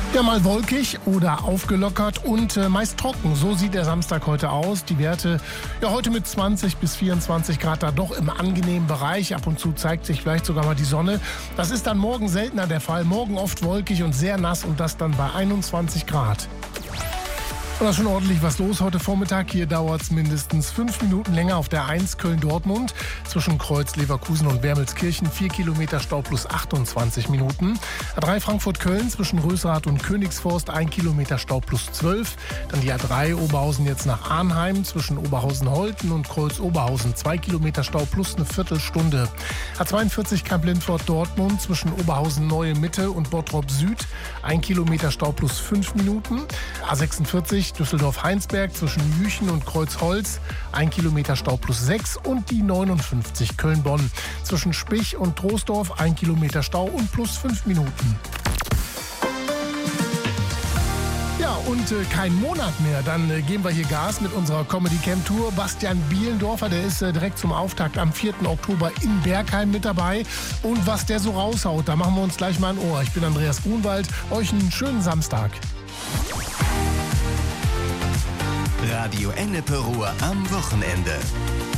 Ja, mal wolkig oder aufgelockert und meist trocken. So sieht der Samstag heute aus. Die Werte ja heute mit 20 bis 24 Grad da doch im angenehmen Bereich. Ab und zu zeigt sich vielleicht sogar mal die Sonne. Das ist dann morgen seltener der Fall. Morgen oft wolkig und sehr nass und das dann bei 21 Grad. Und da ist schon ordentlich was los heute Vormittag. Hier dauert es mindestens 5 Minuten länger auf der 1 Köln-Dortmund. Zwischen Kreuz, Leverkusen und Wermelskirchen 4 Kilometer Stau plus 28 Minuten. A3 Frankfurt-Köln zwischen Rösrath und Königsforst 1 Kilometer Stau plus 12. Dann die A3 Oberhausen jetzt nach Arnheim zwischen Oberhausen-Holten und Kreuz-Oberhausen 2 Kilometer Stau plus eine Viertelstunde. A42 Kamp-Lindfort-Dortmund zwischen Oberhausen-Neue-Mitte und Bottrop-Süd 1 Kilometer Stau plus 5 Minuten. A46 Düsseldorf-Heinsberg zwischen Jüchen und Kreuzholz 1 Kilometer Stau plus 6 und die 59 Köln-Bonn zwischen Spich und Troisdorf 1 Kilometer Stau und plus 5 Minuten. Ja, und kein Monat mehr. Dann geben wir hier Gas mit unserer Comedy Camp Tour. Bastian Bielendorfer, der ist direkt zum Auftakt am 4. Oktober in Bergheim mit dabei. Und was der so raushaut, da machen wir uns gleich mal ein Ohr. Ich bin Andreas Grunwald. Euch einen schönen Samstag. Radio Ennepe Ruhr am Wochenende.